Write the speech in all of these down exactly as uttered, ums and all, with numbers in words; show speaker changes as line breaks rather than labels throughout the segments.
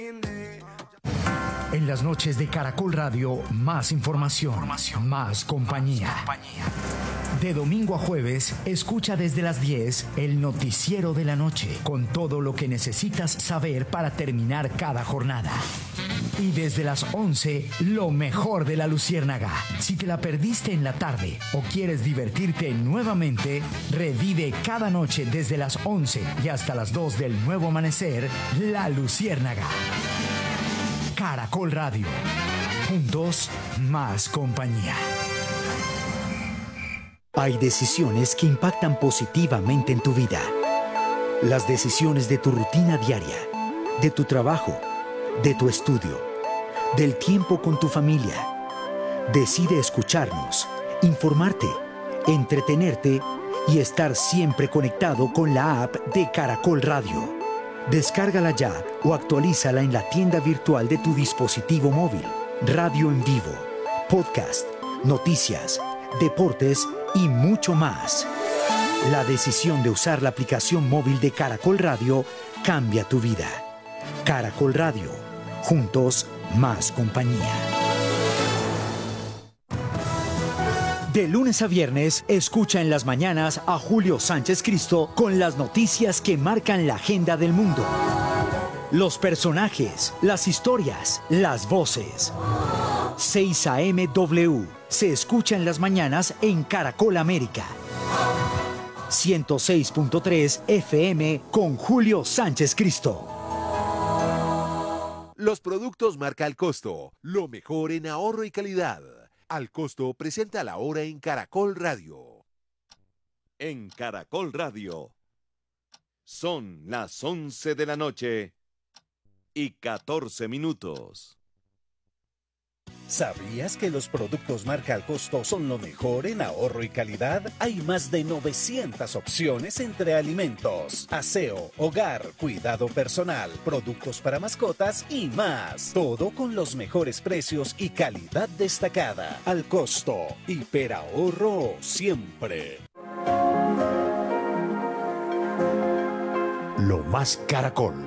En las noches de Caracol Radio, más información, información más compañía. más compañía. De domingo a jueves, escucha desde las diez el noticiero de la noche, con todo lo que necesitas saber para terminar cada jornada. Y desde las once, lo mejor de la Luciérnaga. Si te la perdiste en la tarde o quieres divertirte nuevamente, revive cada noche desde las once y hasta las dos del nuevo amanecer, La Luciérnaga. Caracol Radio. Juntos, más compañía.
Hay decisiones que impactan positivamente en tu vida. Las decisiones de tu rutina diaria, de tu trabajo, de tu estudio, del tiempo con tu familia. Decide escucharnos, informarte, entretenerte y estar siempre conectado con la app de Caracol Radio. Descárgala ya o actualízala en la tienda virtual de tu dispositivo móvil. Radio en vivo, podcast, noticias, deportes y mucho más. La decisión de usar la aplicación móvil de Caracol Radio cambia tu vida. Caracol Radio. Juntos, más compañía. De lunes a viernes, escucha en las mañanas a Julio Sánchez Cristo con las noticias que marcan la agenda del mundo. Los personajes, las historias, las voces. seis A M W se escucha en las mañanas en Caracol América. ciento seis punto tres F M con Julio Sánchez Cristo.
Los productos marca Al Costo, lo mejor en ahorro y calidad. Al Costo presenta la hora en Caracol Radio.
En Caracol Radio son las once de la noche y catorce minutos.
¿Sabías que los productos marca Al Costo son lo mejor en ahorro y calidad? Hay más de novecientas opciones entre alimentos, aseo, hogar, cuidado personal, productos para mascotas y más. Todo con los mejores precios y calidad destacada. Al Costo, hiperahorro siempre.
Lo más Caracol.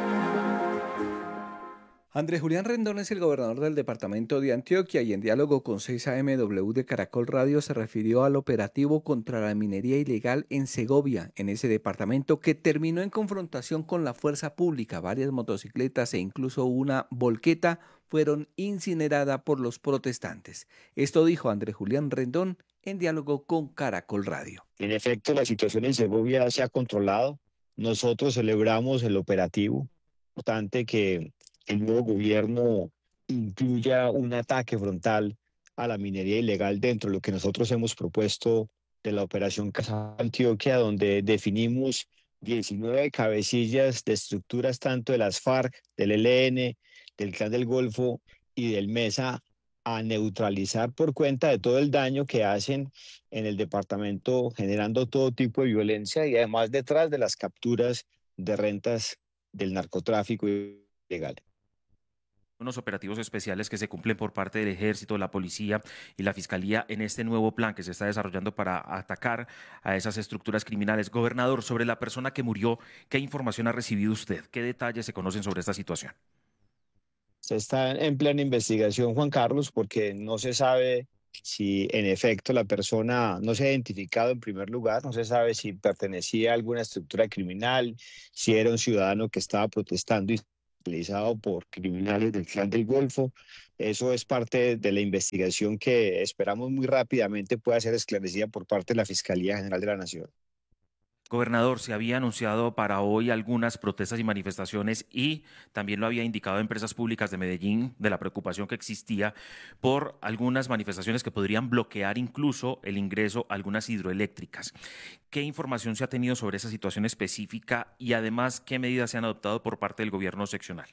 Andrés Julián Rendón es el gobernador del departamento de Antioquia y en diálogo con seis A M W de Caracol Radio se refirió al operativo contra la minería ilegal en Segovia, en ese departamento, que terminó en confrontación con la fuerza pública. Varias motocicletas e incluso una volqueta fueron incineradas por los protestantes. Esto dijo Andrés Julián Rendón en diálogo con Caracol Radio.
En efecto, la situación en Segovia se ha controlado. Nosotros celebramos el operativo. Importante que el nuevo gobierno incluya un ataque frontal a la minería ilegal dentro de lo que nosotros hemos propuesto de la Operación Casa Antioquia, donde definimos diecinueve cabecillas de estructuras tanto de las FARC, del E L N, del Clan del Golfo y del MESA, a neutralizar por cuenta de todo el daño que hacen en el departamento, generando todo tipo de violencia y además detrás de las capturas de rentas del narcotráfico ilegal.
Unos operativos especiales que se cumplen por parte del Ejército, la Policía y la Fiscalía en este nuevo plan que se está desarrollando para atacar a esas estructuras criminales. Gobernador, sobre la persona que murió, ¿qué información ha recibido usted? ¿Qué detalles se conocen sobre esta situación?
Se está en plena investigación, Juan Carlos, porque no se sabe si en efecto la persona no se ha identificado en primer lugar, no se sabe si pertenecía a alguna estructura criminal, si era un ciudadano que estaba protestando y utilizado por criminales del Clan del Golfo. Eso es parte de la investigación que esperamos muy rápidamente pueda ser esclarecida por parte de la Fiscalía General de la Nación.
Gobernador, se había anunciado para hoy algunas protestas y manifestaciones y también lo había indicado Empresas Públicas de Medellín de la preocupación que existía por algunas manifestaciones que podrían bloquear incluso el ingreso a algunas hidroeléctricas. ¿Qué información se ha tenido sobre esa situación específica y además qué medidas se han adoptado por parte del gobierno seccional?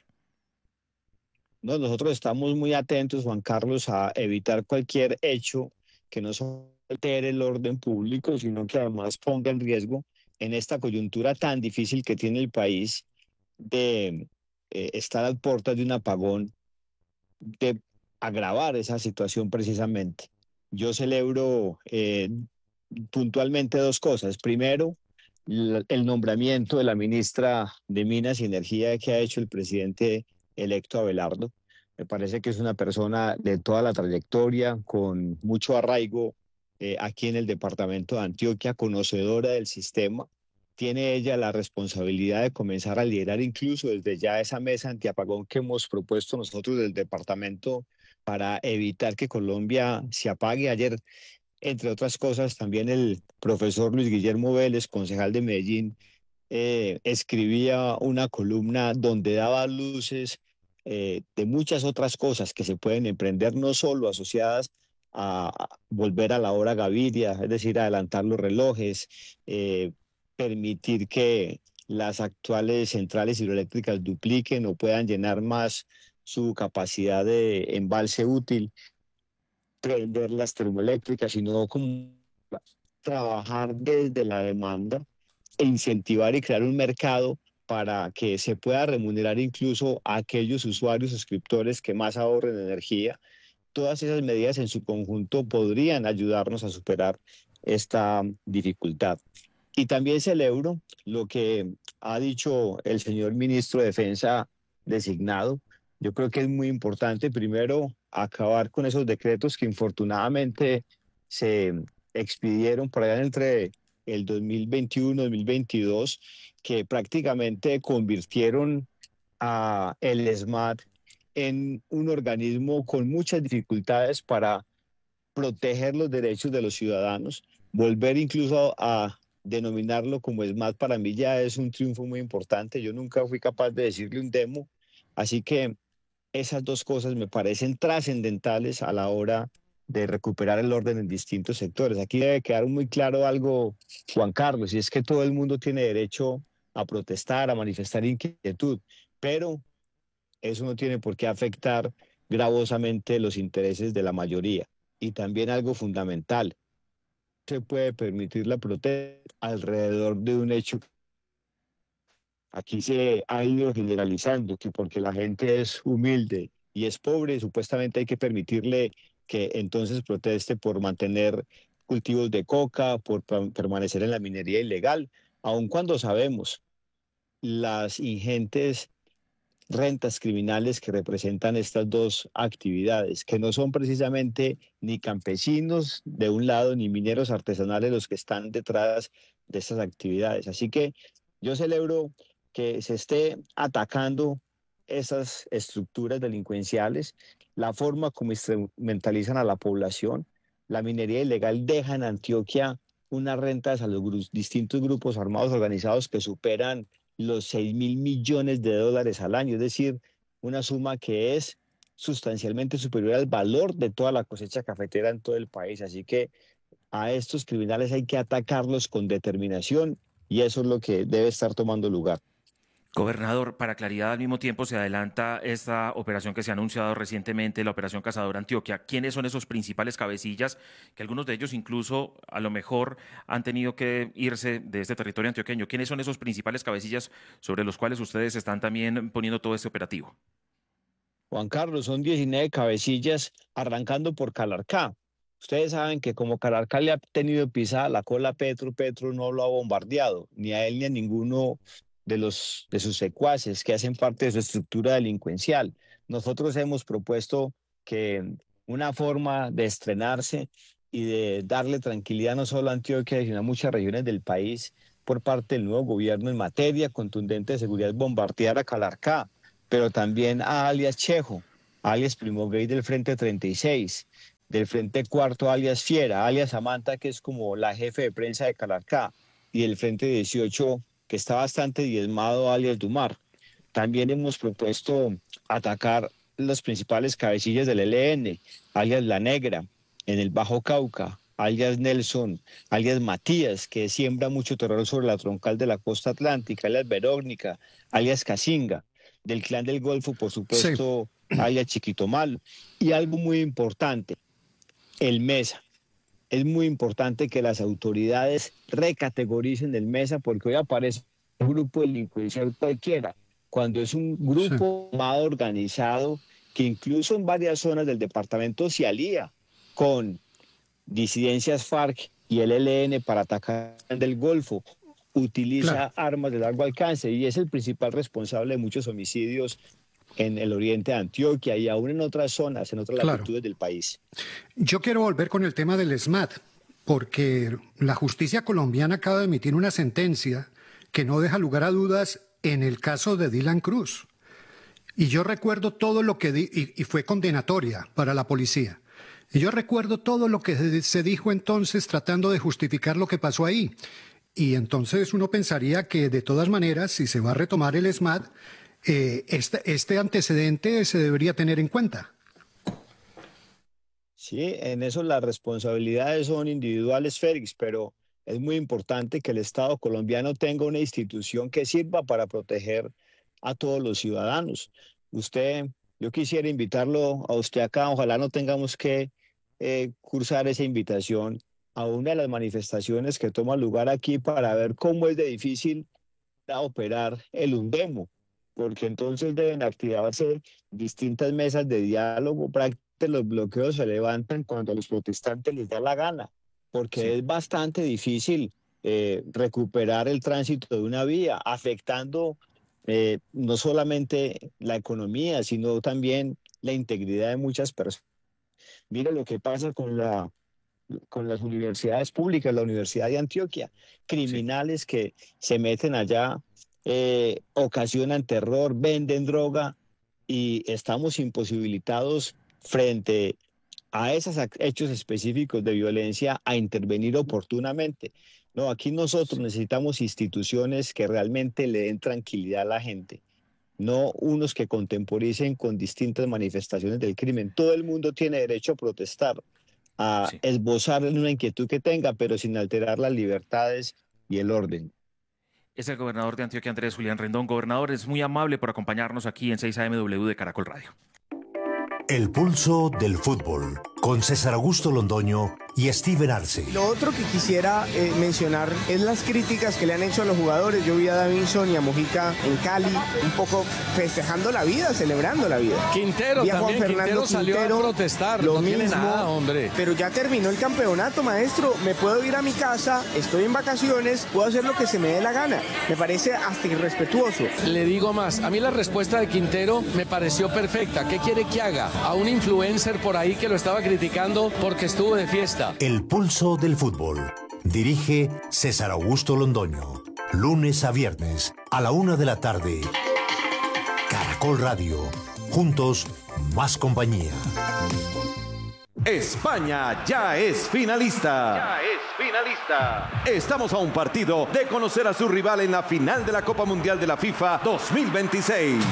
No, nosotros estamos muy atentos, Juan Carlos, a evitar cualquier hecho que no solo altere el orden público, sino que además ponga en riesgo en esta coyuntura tan difícil que tiene el país de eh, estar a puertas de un apagón, de agravar esa situación precisamente. Yo celebro eh, puntualmente dos cosas. Primero, el nombramiento de la ministra de Minas y Energía que ha hecho el presidente electo Abelardo. Me parece que es una persona de toda la trayectoria, con mucho arraigo eh, aquí en el departamento de Antioquia, conocedora del sistema. Tiene ella la responsabilidad de comenzar a liderar incluso desde ya esa mesa antiapagón que hemos propuesto nosotros del departamento para evitar que Colombia se apague. Ayer, entre otras cosas, también el profesor Luis Guillermo Vélez, concejal de Medellín, eh, escribía una columna donde daba luces eh, de muchas otras cosas que se pueden emprender, no solo asociadas a, a volver a la hora Gaviria, es decir, adelantar los relojes, eh, permitir que las actuales centrales hidroeléctricas dupliquen o puedan llenar más su capacidad de embalse útil, prender las termoeléctricas, sino como trabajar desde la demanda e incentivar y crear un mercado para que se pueda remunerar incluso a aquellos usuarios suscriptores que más ahorren energía. Todas esas medidas en su conjunto podrían ayudarnos a superar esta dificultad. Y también celebro lo que ha dicho el señor ministro de Defensa designado. Yo creo que es muy importante, primero, acabar con esos decretos que infortunadamente se expidieron por allá entre el dos mil veintiuno y dos mil veintidós, que prácticamente convirtieron a el ESMAD en un organismo con muchas dificultades para proteger los derechos de los ciudadanos. Volver incluso a denominarlo como ESMAD para mí ya es un triunfo muy importante. Yo nunca fui capaz de decirle un demo, así que esas dos cosas me parecen trascendentales a la hora de recuperar el orden en distintos sectores. Aquí debe quedar muy claro algo, Juan Carlos, y es que todo el mundo tiene derecho a protestar, a manifestar inquietud, pero eso no tiene por qué afectar gravosamente los intereses de la mayoría. Y también algo fundamental, se puede permitir la protesta alrededor de un hecho. Aquí se ha ido generalizando que porque la gente es humilde y es pobre, supuestamente hay que permitirle que entonces proteste por mantener cultivos de coca, por permanecer en la minería ilegal, aun cuando sabemos las ingentes rentas criminales que representan estas dos actividades, que no son precisamente ni campesinos de un lado ni mineros artesanales los que están detrás de estas actividades. Así que yo celebro que se esté atacando esas estructuras delincuenciales, la forma como instrumentalizan a la población. La minería ilegal deja en Antioquia unas rentas a los gru- distintos grupos armados organizados que superan los seis mil millones de dólares al año, es decir, una suma que es sustancialmente superior al valor de toda la cosecha cafetera en todo el país. Así que a estos criminales hay que atacarlos con determinación y eso es lo que debe estar tomando lugar.
Gobernador, para claridad, al mismo tiempo se adelanta esta operación que se ha anunciado recientemente, la Operación Cazador Antioquia. ¿Quiénes son esos principales cabecillas? Que algunos de ellos incluso a lo mejor han tenido que irse de este territorio antioqueño. ¿Quiénes son esos principales cabecillas sobre los cuales ustedes están también poniendo todo este operativo?
Juan Carlos, son diecinueve cabecillas arrancando por Calarcá. Ustedes saben que como Calarcá le ha tenido pisada la cola a Petro, Petro no lo ha bombardeado, ni a él ni a ninguno de, los, de sus secuaces que hacen parte de su estructura delincuencial. Nosotros hemos propuesto que una forma de estrenarse y de darle tranquilidad no solo a Antioquia, sino a muchas regiones del país por parte del nuevo gobierno en materia contundente de seguridad es bombardear a Calarcá, pero también a alias Chejo, alias Primo Gay del Frente treinta y seis, del Frente Cuarto alias Fiera, alias Samantha, que es como la jefe de prensa de Calarcá, y el Frente dieciocho, que está bastante diezmado, alias Dumar. También hemos propuesto atacar las principales cabecillas del E L N, alias La Negra, en el Bajo Cauca, alias Nelson, alias Matías, que siembra mucho terror sobre la troncal de la costa atlántica, alias Verónica, alias Casinga, del Clan del Golfo, por supuesto, sí. alias Chiquito Malo. Y algo muy importante, el MESA. Es muy importante que las autoridades recategoricen el MESA, porque hoy aparece un grupo delincuencial cualquiera, cuando es un grupo sí. más organizado que incluso en varias zonas del departamento se alía con disidencias FARC y el E L N para atacar del Golfo, utiliza claro. armas de largo alcance y es el principal responsable de muchos homicidios en el oriente de Antioquia y aún en otras zonas, en otras
Claro.
latitudes del país.
Yo quiero volver con el tema del SMAT, porque la justicia colombiana acaba de emitir una sentencia que no deja lugar a dudas en el caso de Dylan Cruz. Y yo recuerdo todo lo que di y, y fue condenatoria para la policía. Y yo recuerdo todo lo que se dijo entonces tratando de justificar lo que pasó ahí. Y entonces uno pensaría que de todas maneras, si se va a retomar el SMAT, eh, este, este antecedente se debería tener en cuenta.
Sí, en eso las responsabilidades son individuales, Félix, pero es muy importante que el Estado colombiano tenga una institución que sirva para proteger a todos los ciudadanos. Usted, yo quisiera invitarlo a usted acá, ojalá no tengamos que eh, cursar esa invitación a una de las manifestaciones que toma lugar aquí para ver cómo es de difícil operar el UNDEMO, porque entonces deben activarse distintas mesas de diálogo. Prácticamente los bloqueos se levantan cuando a los protestantes les da la gana, porque sí. Es bastante difícil eh, recuperar el tránsito de una vía, afectando eh, no solamente la economía, sino también la integridad de muchas personas. Mira lo que pasa con la con las universidades públicas, la Universidad de Antioquia, criminales sí. que se meten allá, eh, ocasionan terror, venden droga y estamos imposibilitados frente a esos hechos específicos de violencia a intervenir oportunamente. No, aquí nosotros necesitamos instituciones que realmente le den tranquilidad a la gente, no unos que contemporicen con distintas manifestaciones del crimen. Todo el mundo tiene derecho a protestar, a sí. esbozar una inquietud que tenga, pero sin alterar las libertades y el orden.
Es el gobernador de Antioquia, Andrés Julián Rendón. Gobernador, es muy amable por acompañarnos aquí en seis A M W de Caracol Radio.
El pulso del fútbol, con César Augusto Londoño y Steven Arce.
Lo otro que quisiera eh, mencionar es las críticas que le han hecho a los jugadores. Yo vi a Davinson y a Mojica en Cali un poco festejando la vida, celebrando la vida.
Quintero
vi a Juan
también,
Fernando
Quintero salió
Quintero,
a protestar,
lo
no
mismo,
tiene nada, hombre.
Pero ya terminó el campeonato, maestro, me puedo ir a mi casa, estoy en vacaciones, puedo hacer lo que se me dé la gana. Me parece hasta irrespetuoso.
Le digo más, a mí la respuesta de Quintero me pareció perfecta. ¿Qué quiere que haga? A un influencer por ahí que lo estaba criticando porque estuvo de fiesta.
El pulso del fútbol. Dirige César Augusto Londoño. Lunes a viernes a la una de la tarde. Caracol Radio. Juntos, más compañía.
España ya es finalista. Ya es finalista. Estamos a un partido de conocer a su rival en la final de la Copa Mundial de la FIFA dos mil veintiséis.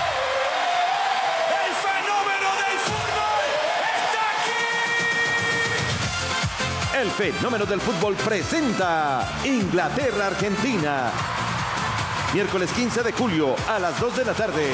El fenómeno del fútbol presenta Inglaterra-Argentina. Miércoles quince de julio a las dos de la tarde.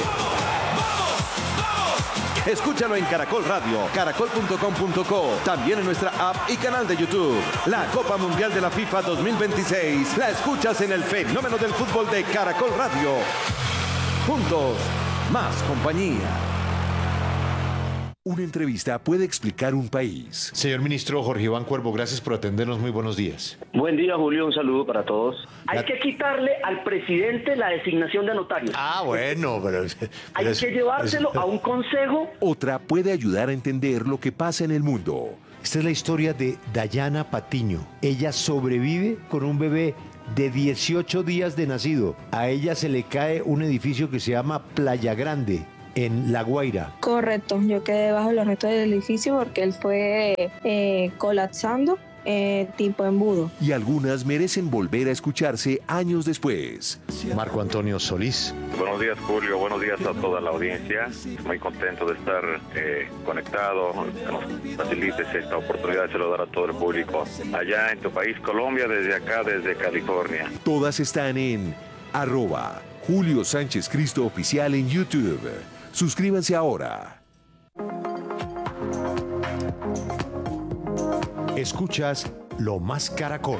Escúchalo en Caracol Radio, caracol punto com punto co, también en nuestra app y canal de YouTube. La Copa Mundial de la FIFA dos mil veintiséis la escuchas en el fenómeno del fútbol de Caracol Radio. Juntos, más compañía.
Una entrevista puede explicar un país.
Señor ministro Jorge Iván Cuervo, gracias por atendernos. Muy buenos días.
Buen día, Julio. Un saludo para todos.
La...
Hay que quitarle al presidente la designación de notarios.
Ah, bueno, pero... pero
Hay
es,
que llevárselo
es...
a un consejo.
Otra puede ayudar a entender lo que pasa en el mundo.
Esta es la historia de Dayana Patiño. Ella sobrevive con un bebé de dieciocho días de nacido. A ella se le cae un edificio que se llama Playa Grande, en La Guaira.
Correcto, yo quedé bajo los restos del edificio porque él fue eh, colapsando eh, tipo embudo.
Y algunas merecen volver a escucharse años después.
Marco Antonio Solís.
Buenos días, Julio. Buenos días a toda la audiencia. Muy contento de estar eh, conectado. Que nos facilites esta oportunidad de saludar a todo el público allá en tu país, Colombia, desde acá, desde California.
Todas están en arroba Julio Sánchez Cristo Oficial en YouTube. Suscríbanse ahora.
Escuchas Lo Más Caracol.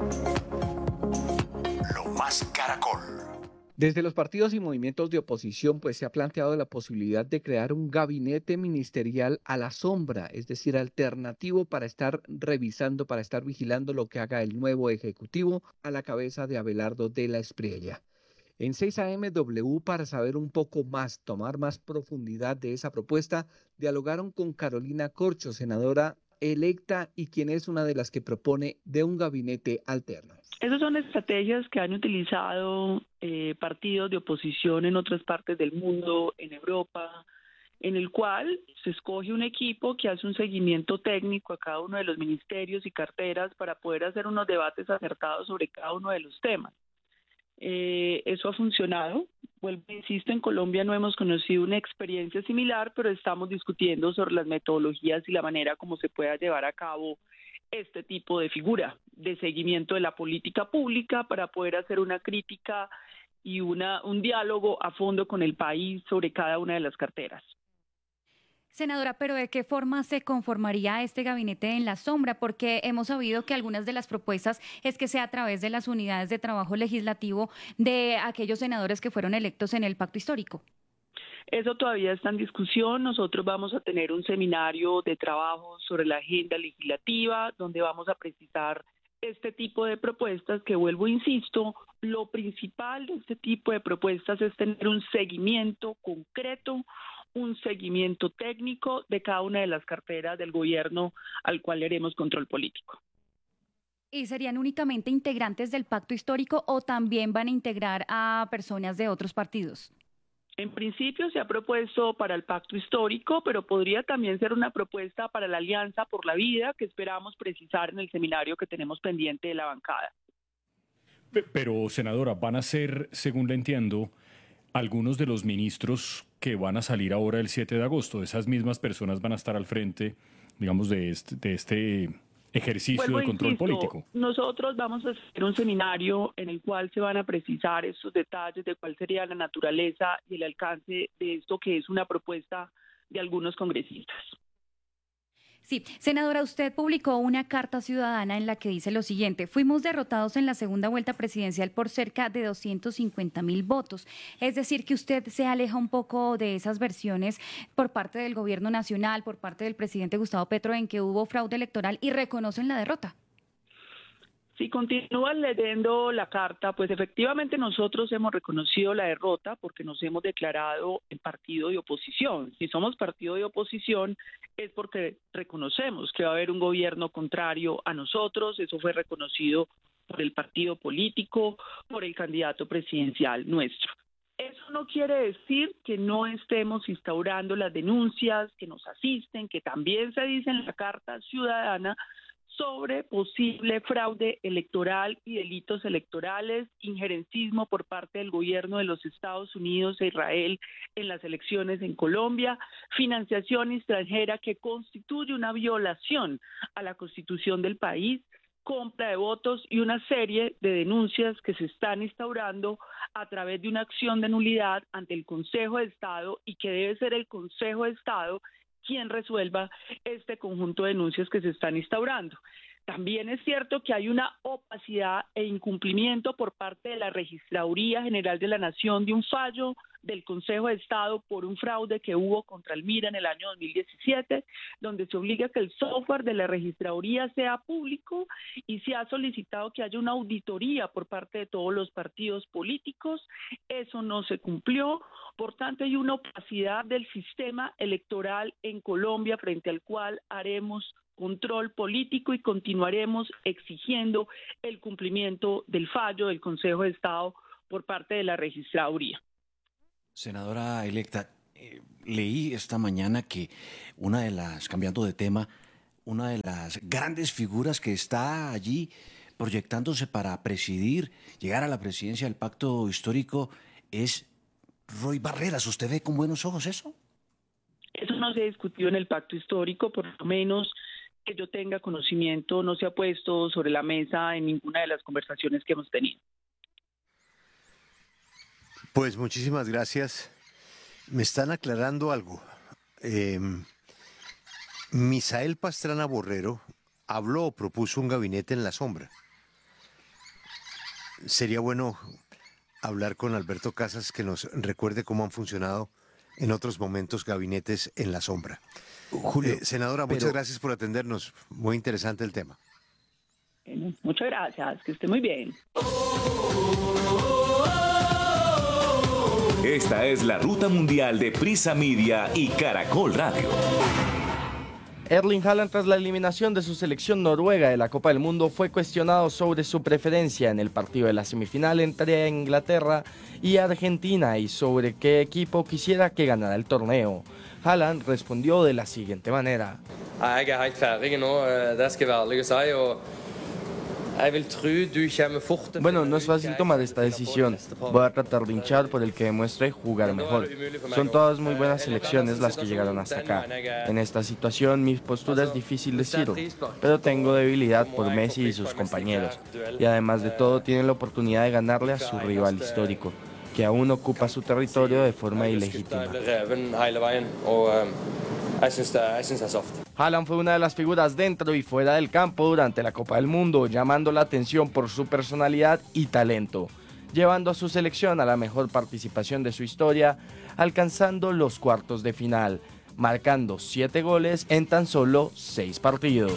Lo Más Caracol.
Desde los partidos y movimientos de oposición, pues se ha planteado la posibilidad de crear un gabinete ministerial a la sombra, es decir, alternativo para estar revisando, para estar vigilando lo que haga el nuevo Ejecutivo a la cabeza de Abelardo de la Espriella. en seis A M W para saber un poco más, tomar más profundidad de esa propuesta. Dialogaron con Carolina Corcho, senadora electa y quien es una de las que propone de un gabinete alterno.
Esas son estrategias que han utilizado eh, partidos de oposición en otras partes del mundo, en Europa, en el cual se escoge un equipo que hace un seguimiento técnico a cada uno de los ministerios y carteras para poder hacer unos debates acertados sobre cada uno de los temas. Eh, eso ha funcionado. Vuelvo, insisto, en Colombia no hemos conocido una experiencia similar, pero estamos discutiendo sobre las metodologías y la manera como se pueda llevar a cabo este tipo de figura de seguimiento de la política pública para poder hacer una crítica y una, un diálogo a fondo con el país sobre cada una de las carteras.
Senadora, pero ¿de qué forma se conformaría este gabinete en la sombra? Porque hemos sabido que algunas de las propuestas es que sea a través de las unidades de trabajo legislativo de aquellos senadores que fueron electos en el pacto histórico.
Eso todavía está en discusión. Nosotros vamos a tener un seminario de trabajo sobre la agenda legislativa donde vamos a precisar este tipo de propuestas que, vuelvo, insisto, lo principal de este tipo de propuestas es tener un seguimiento concreto, un seguimiento técnico de cada una de las carteras del gobierno al cual le haremos control político.
¿Y serían únicamente integrantes del pacto histórico o también van a integrar a personas de otros partidos?
En principio se ha propuesto para el pacto histórico, pero podría también ser una propuesta para la Alianza por la Vida, que esperamos precisar en el seminario que tenemos pendiente de la bancada.
Pero, senadora, van a ser, según le entiendo, algunos de los ministros que van a salir ahora el siete de agosto. Esas mismas personas van a estar al frente, digamos, de este, de este ejercicio
Vuelvo,
de control
insisto,
político.
Nosotros vamos a hacer un seminario en el cual se van a precisar esos detalles de cuál sería la naturaleza y el alcance de esto que es una propuesta de algunos congresistas.
Sí, senadora, usted publicó una carta ciudadana en la que dice lo siguiente: fuimos derrotados en la segunda vuelta presidencial por cerca de doscientos cincuenta mil votos. Es decir, que usted se aleja un poco de esas versiones por parte del gobierno nacional, por parte del presidente Gustavo Petro, en que hubo fraude electoral y reconocen la derrota.
Si continúan leyendo la carta, pues efectivamente nosotros hemos reconocido la derrota porque nos hemos declarado el partido de oposición. Si somos partido de oposición es porque reconocemos que va a haber un gobierno contrario a nosotros. Eso fue reconocido por el partido político, por el candidato presidencial nuestro. Eso no quiere decir que no estemos instaurando las denuncias que nos asisten, que también se dice en la carta ciudadana, sobre posible fraude electoral y delitos electorales, injerencismo por parte del gobierno de los Estados Unidos e Israel en las elecciones en Colombia, financiación extranjera que constituye una violación a la Constitución del país, compra de votos y una serie de denuncias que se están instaurando a través de una acción de nulidad ante el Consejo de Estado y que debe ser el Consejo de Estado quien resuelva este conjunto de denuncias que se están instaurando. También es cierto que hay una opacidad e incumplimiento por parte de la Registraduría General de la Nación de un fallo del Consejo de Estado por un fraude que hubo contra el MIRA en el año dos mil diecisiete, donde se obliga a que el software de la Registraduría sea público y se ha solicitado que haya una auditoría por parte de todos los partidos políticos. Eso no se cumplió. Por tanto, hay una opacidad del sistema electoral en Colombia frente al cual haremos control político y continuaremos exigiendo el cumplimiento del fallo del Consejo de Estado por parte de la Registraduría.
Senadora electa, eh, leí esta mañana que una de las, cambiando de tema, una de las grandes figuras que está allí proyectándose para presidir, llegar a la presidencia del Pacto Histórico es Roy Barreras. ¿Usted ve con buenos ojos eso?
Eso no se discutió en el Pacto Histórico, por lo menos que yo tenga conocimiento, no se ha puesto sobre la mesa en ninguna de las conversaciones que hemos tenido.
Pues muchísimas gracias. Me están aclarando algo. Eh, Misael Pastrana Borrero habló o propuso un gabinete en la sombra. Sería bueno hablar con Alberto Casas que nos recuerde cómo han funcionado en otros momentos gabinetes en la sombra. Julio, eh, senadora, pero... muchas gracias por atendernos. Muy interesante el tema.
Bueno, muchas gracias, que esté muy bien.
Esta es la Ruta Mundial de Prisa Media y Caracol Radio.
Erling Haaland, tras la eliminación de su selección noruega de la Copa del Mundo, fue cuestionado sobre su preferencia en el partido de la semifinal entre Inglaterra y Argentina y sobre qué equipo quisiera que ganara el torneo. Haaland respondió de la siguiente manera.
Jeg er helt ferdig nå, det skal jeg være ærlig å si, og jeg vil tro du kommer fort.
Bueno, no es fácil tomar esta decisión. Voy a tratar de hinchar por el que demuestre jugar mejor. Son todas muy buenas selecciones las que llegaron hasta acá. En esta situación mi postura es difícil decirlo, pero tengo debilidad por Messi y sus compañeros. Y además de todo tienen la oportunidad de ganarle a su rival histórico, que aún ocupa su territorio de forma ilegítima. Haaland fue una de las figuras dentro y fuera del campo durante la Copa del Mundo, llamando la atención por su personalidad y talento, llevando a su selección a la mejor participación de su historia, alcanzando los cuartos de final, marcando siete goles en tan solo seis partidos.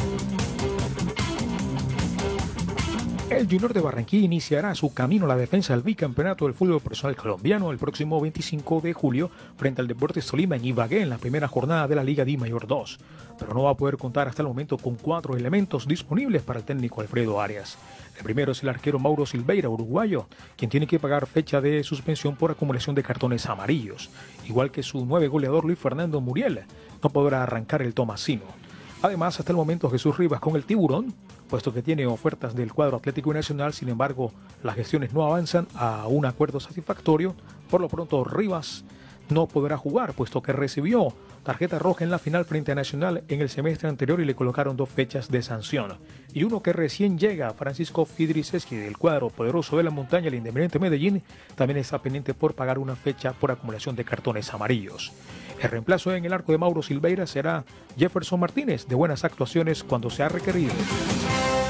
El Junior de Barranquilla iniciará su camino a la defensa del bicampeonato del fútbol profesional colombiano el próximo veinticinco de julio frente al Deportes Tolima en Ibagué en la primera jornada de la Liga Di Mayor dos, pero no va a poder contar hasta el momento con cuatro elementos disponibles para el técnico Alfredo Arias. El primero es el arquero Mauro Silveira, uruguayo, quien tiene que pagar fecha de suspensión por acumulación de cartones amarillos, igual que su nueve goleador Luis Fernando Muriel, no podrá arrancar el tomasino. Además, hasta el momento Jesús Rivas con el Tiburón, puesto que tiene ofertas del cuadro Atlético Nacional, sin embargo, las gestiones no avanzan a un acuerdo satisfactorio. Por lo pronto, Rivas no podrá jugar, puesto que recibió tarjeta roja en la final frente a Nacional en el semestre anterior y le colocaron dos fechas de sanción. Y uno que recién llega, Francisco Fidriceski, del cuadro poderoso de la montaña, el Independiente Medellín, también está pendiente por pagar una fecha por acumulación de cartones amarillos. El reemplazo en el arco de Mauro Silveira será Jefferson Martínez, de buenas actuaciones cuando se ha requerido.